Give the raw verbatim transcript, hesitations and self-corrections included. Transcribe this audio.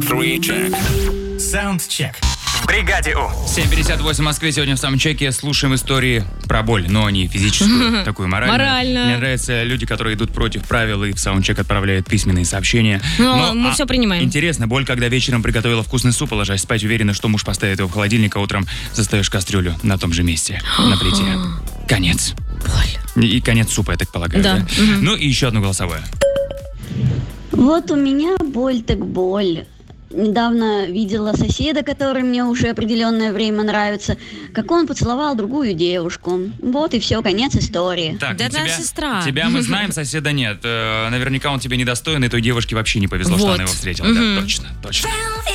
Саундчек. Саундчек. В бригаде У. семь пятьдесят восемь в Москве. Сегодня в саундчеке слушаем истории про боль, но не физическую, такую моральную. Морально. Мне нравятся люди, которые идут против правил и в саундчек отправляют письменные сообщения. Но мы а, все принимаем. Интересно, боль, когда вечером приготовила вкусный суп, ложась спать, уверена, что муж поставит его в холодильник, а утром застаешь кастрюлю на том же месте, на плите. Конец. Боль. И конец супа, я так полагаю, Да. да? Мгм. Ну и еще одно голосовое. Вот у меня боль так боль. Недавно видела соседа, который мне уже определенное время нравится, как он поцеловал другую девушку. Вот и все, конец истории. Так, Да ну это тебя, сестра. тебя мы знаем, соседа нет. Э, наверняка он тебе недостоин, и той девушке вообще не повезло, что Вот. она его встретила. Мгм. Да, точно, точно.